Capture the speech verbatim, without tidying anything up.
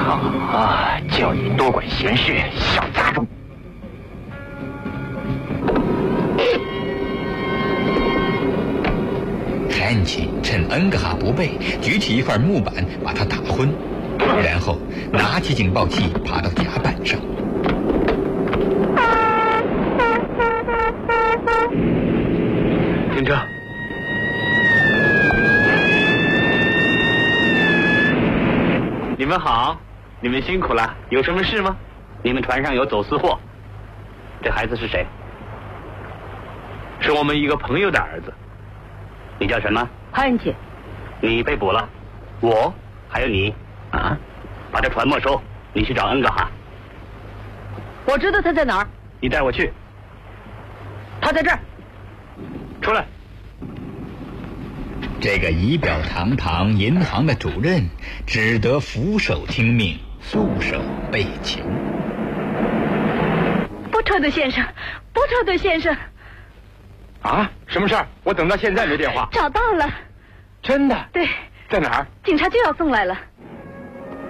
啊，叫你多管闲事，小杂种！ 汉卿趁恩格哈不备，举起一块木板把他打昏，然后拿起警报器爬到甲板上。 停车！你们好，你们辛苦了，有什么事吗？ 你们船上有走私货，这孩子是谁？ 是我们一个朋友的儿子。 你叫什么？ 汉卿。 你被捕了。我还有你啊，把这船没收，你去找恩格哈。 我知道他在哪儿。 你带我去。 他在这儿。 出来。 这个仪表堂堂银行的主任只得俯首听命，束手备擒。 波特的先生，波特的先生。 啊，什么事儿？我等到现在没电话。 找到了。 真的？ 对。 在哪儿？ 警察就要送来了。